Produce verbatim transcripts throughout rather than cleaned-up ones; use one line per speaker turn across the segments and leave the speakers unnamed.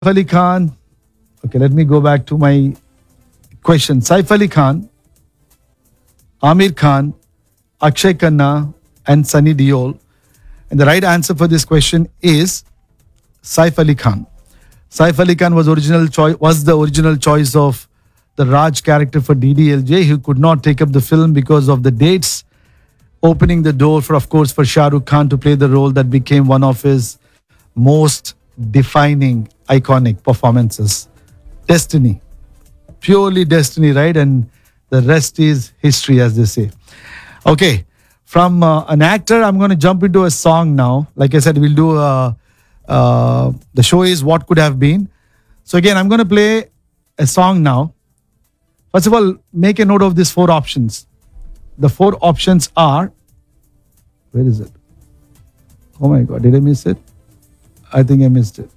Ali Khan. Okay, let me go back to my question. Saif Ali Khan, Amir Khan, Akshay Khanna, and Sunny Deol. And the right answer for this question is Saif Ali Khan. Saif Ali Khan was original choice was the original choice of the Raj character for D D L J. He could not take up the film because of the dates, opening the door for, of course, for Shah Rukh Khan to play the role that became one of his most defining, iconic performances. Destiny, purely destiny, right? And the rest is history, as they say. Okay, from uh, an actor, I'm going to jump into a song now. Like I said, we'll do. Uh, uh, the show is What Could Have Been. So again, I'm going to play a song now. First of all, make a note of these four options. The four options are. Where is it? Oh my God, did I miss it? I think I missed it.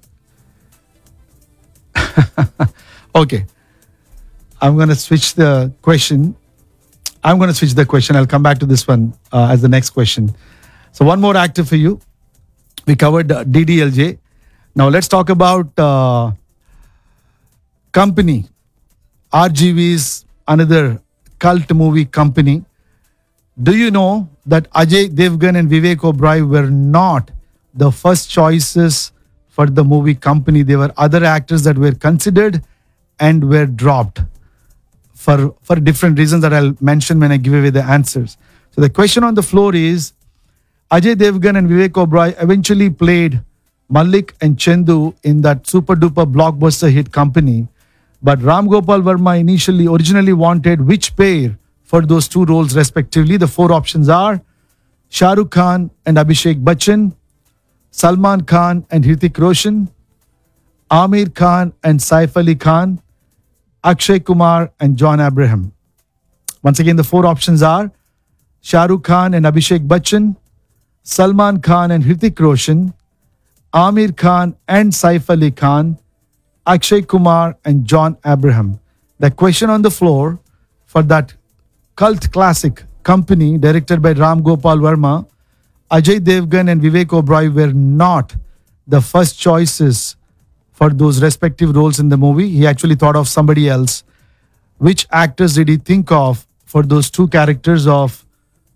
Okay. I'm going to switch the question. I'm going to switch the question. I'll come back to this one uh, as the next question. So one more actor for you. We covered uh, D D L J. Now let's talk about uh, Company. R G V's another cult movie, Company. Do you know that Ajay Devgan and Vivek Oberoi were not the first choices for the movie Company? There were other actors that were considered and were dropped for, for different reasons that I'll mention when I give away the answers. So the question on the floor is, Ajay Devgan and Vivek Oberoi eventually played Malik and Chandu in that super duper blockbuster hit Company, but Ram Gopal Verma initially originally wanted which pair for those two roles respectively? The four options are Shah Rukh Khan and Abhishek Bachchan, Salman Khan and Hrithik Roshan, Amir Khan and Saif Ali Khan, Akshay Kumar and John Abraham. Once again, the four options are Shah Rukh Khan and Abhishek Bachchan, Salman Khan and Hrithik Roshan, Amir Khan and Saif Ali Khan, Akshay Kumar and John Abraham. The question on the floor for that cult classic Company directed by Ram Gopal Verma, Ajay Devgan and Vivek Oberoi were not the first choices for those respective roles in the movie. He actually thought of somebody else. Which actors did he think of for those two characters of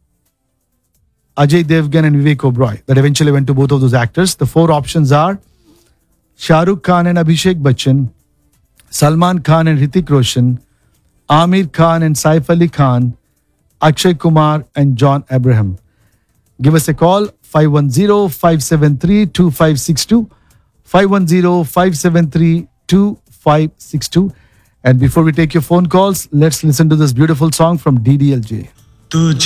Ajay Devgan and Vivek Oberoi that eventually went to both of those actors? The four options are Shah Rukh Khan and Abhishek Bachchan, Salman Khan and Hrithik Roshan, Amir Khan and Saif Ali Khan, Akshay Kumar and John Abraham. Give us a call, five one zero, five seven three, two five six two, five one zero, five seven three, two five six two. And before we take your phone calls, let's listen to this beautiful song from D D L J. तुझे